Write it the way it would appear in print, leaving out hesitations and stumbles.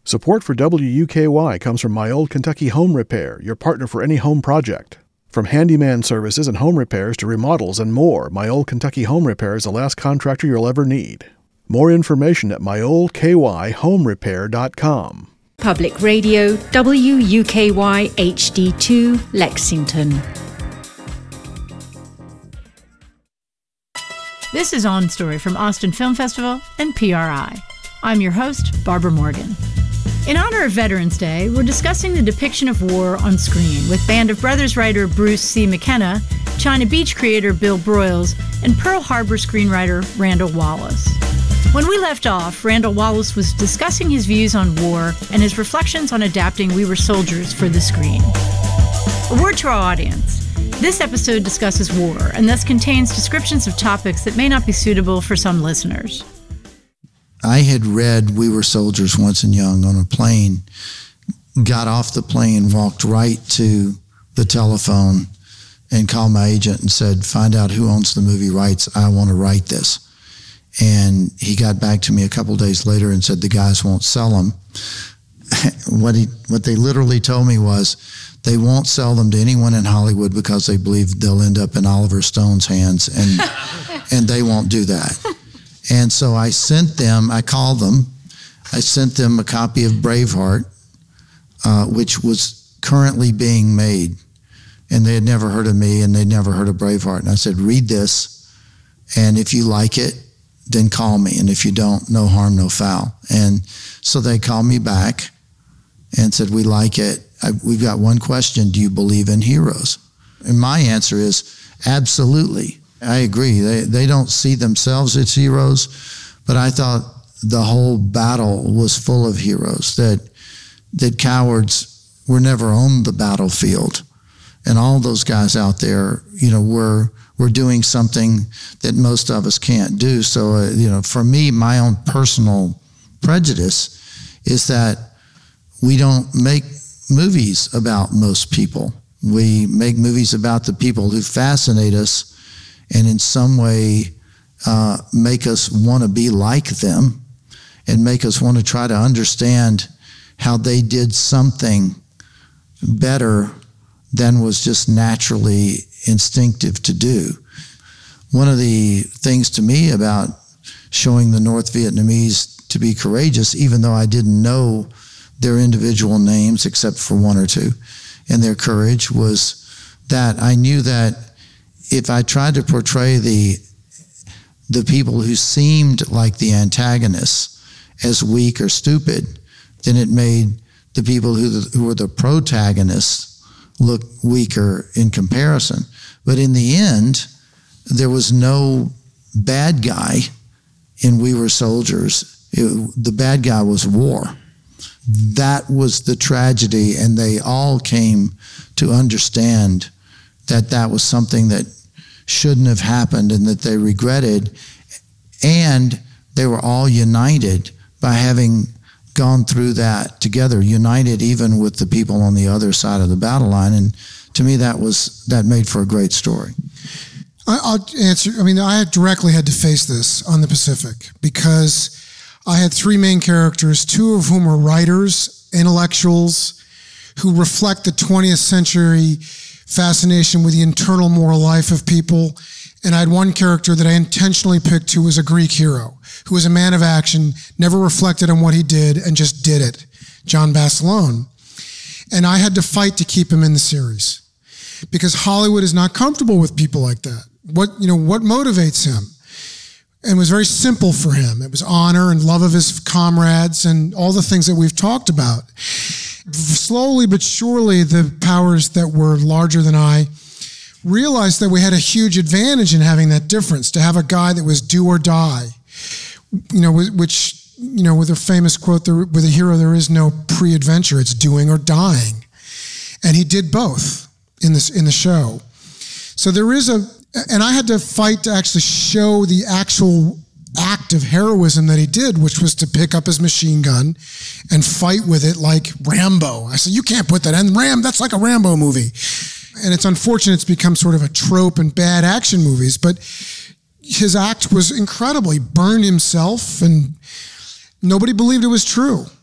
Support for WUKY comes from My Old Kentucky Home Repair, your partner for any home project. From handyman services and home repairs to remodels and more, My Old Kentucky Home Repair is the last contractor you'll ever need. More information at myoldkyhomerepair.com. Public Radio, WUKY HD2, Lexington. This is On Story from Austin Film Festival and PRI. I'm your host, Barbara Morgan. In honor of Veterans Day, we're discussing the depiction of war on screen with Band of Brothers writer Bruce C. McKenna, China Beach creator Bill Broyles, and Pearl Harbor screenwriter Randall Wallace. When we left off, Randall Wallace was discussing his views on war and his reflections on adapting We Were Soldiers for the screen. A word to our audience. This episode discusses war and thus contains descriptions of topics that may not be suitable for some listeners. I had read We Were Soldiers Once and Young on a plane, got off the plane, walked right to the telephone and called my agent and said, find out who owns the movie rights. I want to write this. And he got back to me a couple days later and said the guys won't sell them. What they literally told me was they won't sell them to anyone in Hollywood because they believe they'll end up in Oliver Stone's hands, and they won't do that. And so I called them, I sent them a copy of Braveheart, which was currently being made. And they had never heard of me and they'd never heard of Braveheart. And I said, read this, and if you like it, then call me. And if you don't, no harm, no foul. And so they called me back and said, we like it. We've got one question. Do you believe in heroes? And my answer is absolutely. I agree. They don't see themselves as heroes, but I thought the whole battle was full of heroes, that cowards were never on the battlefield. And all those guys out there, were doing something that most of us can't do. So, for me, my own personal prejudice is that we don't make movies about most people. We make movies about the people who fascinate us and in some way make us want to be like them and make us want to try to understand how they did something better than was just naturally instinctive to do. One of the things to me about showing the North Vietnamese to be courageous, even though I didn't know their individual names except for one or two, and their courage, was that I knew that if I tried to portray the people who seemed like the antagonists as weak or stupid, then it made the people who were the protagonists look weaker in comparison. But in the end, there was no bad guy in We Were Soldiers. The bad guy was war. That was the tragedy, and they all came to understand that was something that shouldn't have happened and that they regretted. And they were all united by having gone through that together, united even with the people on the other side of the battle line. And to me, that made for a great story. I'll answer. I directly had to face this on the Pacific because I had three main characters, two of whom were writers, intellectuals, who reflect the 20th century fascination with the internal moral life of people. And I had one character that I intentionally picked who was a Greek hero, who was a man of action, never reflected on what he did and just did it, John Basilone. And I had to fight to keep him in the series because Hollywood is not comfortable with people like that. What motivates him? And it was very simple for him. It was honor and love of his comrades and all the things that we've talked about. Slowly but surely, the powers that were larger than I realized that we had a huge advantage in having that difference, to have a guy that was do or die, with a famous quote, with a hero, there is no pre-adventure, it's doing or dying. And he did both in the show. So there is and I had to fight to actually show the actual act of heroism that he did, which was to pick up his machine gun and fight with it like Rambo. I said, you can't put that in. That's like a Rambo movie. And it's unfortunate it's become sort of a trope in bad action movies, but his act was incredible. He burned himself and nobody believed it was true.